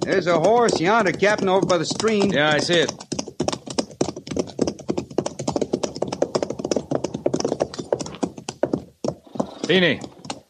There's a horse yonder, Captain, over by the stream. Yeah, I see it. Feeney.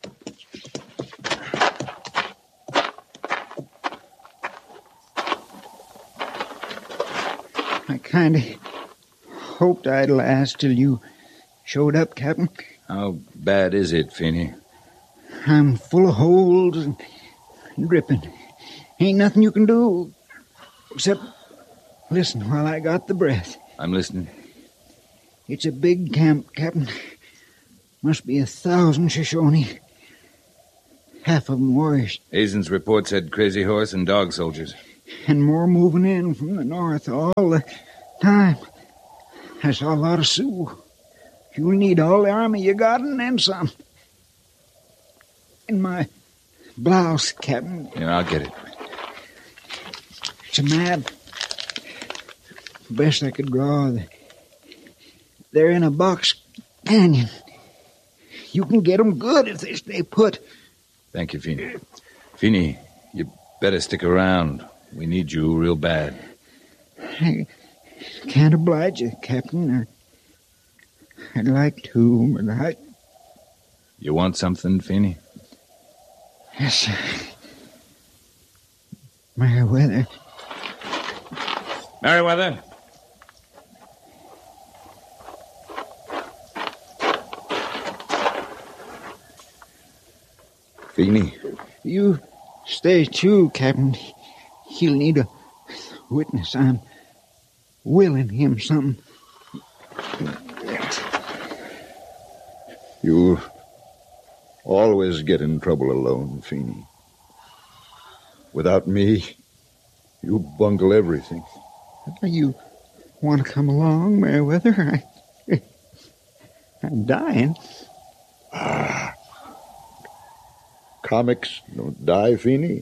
I kind of hoped I'd last till you showed up, Captain. How bad is it, Feeney? I'm full of holes and dripping. Ain't nothing you can do except listen while I got the breath. I'm listening. It's a big camp, Captain. Must be 1,000 Shoshone. Half of them warriors. Hazen's report said Crazy Horse and dog soldiers. And more moving in from the north all the time. I saw a lot of Sioux. You'll need all the army you got and then some. In my blouse, Captain. Yeah, I'll get it. It's a map. Best I could draw. They're in a box canyon. You can get them good if they stay put. Thank you, Feeney. Feeney, you better stick around. We need you real bad. I can't oblige you, Captain. I'd like to, but You want something, Feeney? Yes. Merriweather. Merriweather? Feeney. You stay too, Captain. He'll need a witness. I'm willing him something. You always get in trouble alone, Feeney. Without me, you bungle everything. You want to come along, Merriweather? I'm dying. Comics don't die, Feeney.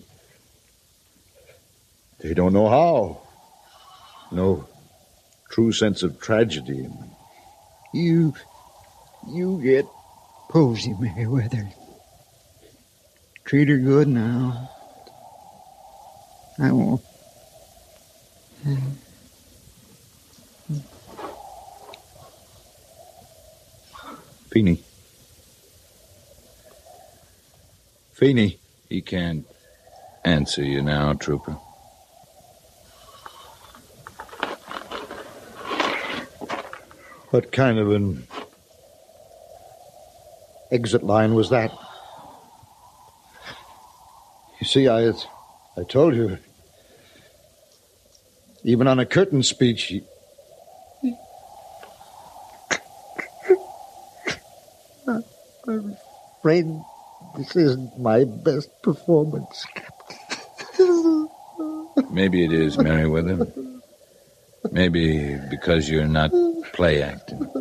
They don't know how. No true sense of tragedy in them. You get Posey, Merriweather. Treat her good now. I won't. Feeney. Feeney. He can't answer you now, Trooper. What kind of an exit line was that? You see, I told you, even on a curtain speech, I'm afraid this isn't my best performance, Captain. Maybe it is, Merriweather. Maybe because you're not play acting.